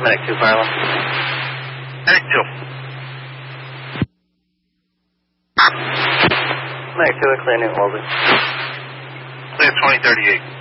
Medic 2, Firewall. Medic 2. Medic 2, clear Newton Wellesley. Clear 2038.